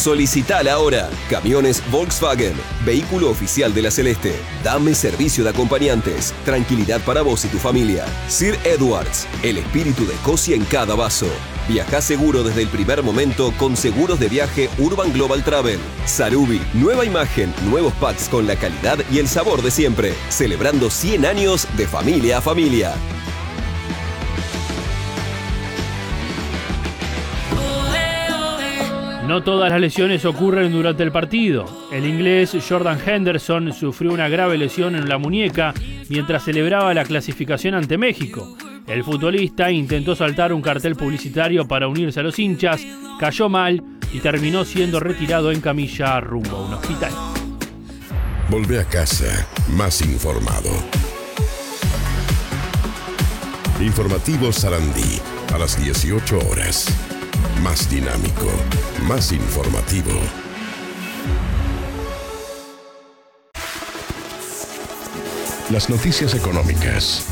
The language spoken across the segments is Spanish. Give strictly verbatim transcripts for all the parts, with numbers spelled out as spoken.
Solicitala ahora. Camiones Volkswagen, vehículo oficial de la Celeste. Dame servicio de acompañantes. Tranquilidad para vos y tu familia. Sir Edwards, el espíritu de Escocia en cada vaso. Viajá seguro desde el primer momento con seguros de viaje Urban Global Travel. Sarubi, nueva imagen, nuevos packs con la calidad y el sabor de siempre. Celebrando cien años de familia a familia. No todas las lesiones ocurren durante el partido. El inglés Jordan Henderson sufrió una grave lesión en la muñeca mientras celebraba la clasificación ante México. El futbolista intentó saltar un cartel publicitario para unirse a los hinchas, cayó mal y terminó siendo retirado en camilla rumbo a un hospital. Volvé a casa más informado. Informativo Sarandí a las dieciocho horas. Más dinámico, más informativo. Las noticias económicas.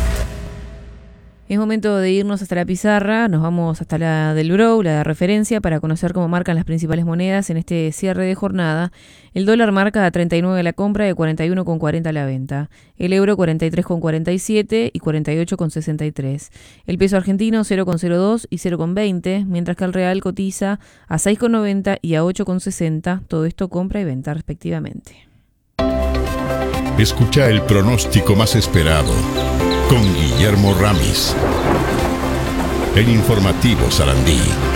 Es momento de irnos hasta la pizarra, nos vamos hasta la del Brow, la de referencia, para conocer cómo marcan las principales monedas en este cierre de jornada. El dólar marca a treinta y nueve a la compra y cuarenta y uno con cuarenta a la venta. El euro cuarenta y tres con cuarenta y siete y cuarenta y ocho con sesenta y tres. El peso argentino cero con cero dos y cero con veinte, mientras que el real cotiza a seis con noventa y a ocho con sesenta. Todo esto compra y venta respectivamente. Escucha el pronóstico más esperado con Guillermo Ramis. El informativo Sarandí.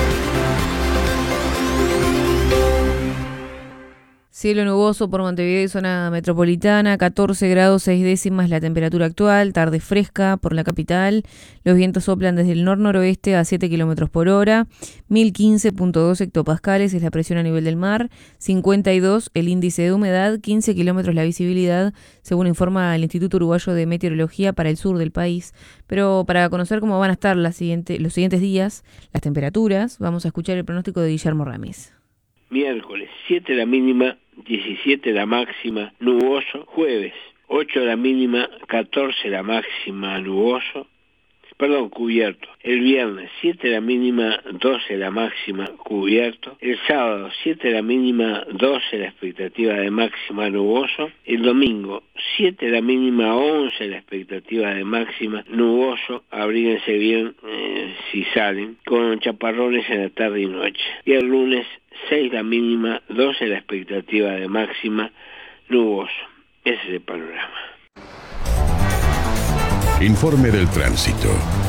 Cielo nuboso por Montevideo y zona metropolitana, catorce grados seis décimas la temperatura actual, tarde fresca por la capital, los vientos soplan desde el nor-noroeste a siete kilómetros por hora, mil quince punto dos hectopascales es la presión a nivel del mar, cincuenta y dos el índice de humedad, quince kilómetros la visibilidad, según informa el Instituto Uruguayo de Meteorología para el sur del país. Pero para conocer cómo van a estar las siguiente, los siguientes días, las temperaturas, vamos a escuchar el pronóstico de Guillermo Ramis. Miércoles, siete la mínima, diecisiete la máxima, nuboso. Jueves, ocho la mínima, catorce la máxima, nuboso. Perdón, cubierto. El viernes, siete la mínima, doce la máxima, cubierto. El sábado, siete la mínima, doce la expectativa de máxima, nuboso. El domingo, siete la mínima, once la expectativa de máxima, nuboso. Abríguense bien eh, si salen, con chaparrones en la tarde y noche. Y el lunes, seis la mínima, doce la expectativa de máxima, nuboso. Ese es el panorama. Informe del tránsito.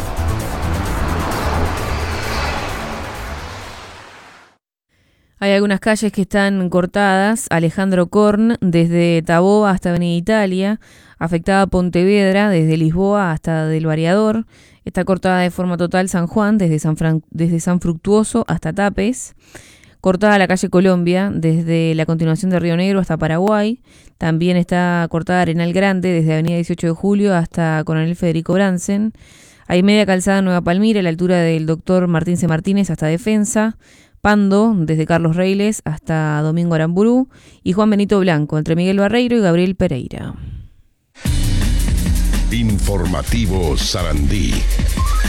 Hay algunas calles que están cortadas. Alejandro Korn, desde Taboa hasta Avenida Italia. Afectada Pontevedra, desde Lisboa hasta Del Variador. Está cortada de forma total San Juan, desde San, Fran- desde San Fructuoso hasta Tapes. Cortada la calle Colombia, desde la continuación de Río Negro hasta Paraguay. También está cortada Arenal Grande, desde Avenida dieciocho de Julio hasta Coronel Federico Bransen. Hay media calzada Nueva Palmira, a la altura del doctor Martín C. Martínez hasta Defensa. Pando, desde Carlos Reiles hasta Domingo Aramburú. Y Juan Benito Blanco, entre Miguel Barreiro y Gabriel Pereira. Informativo Sarandí.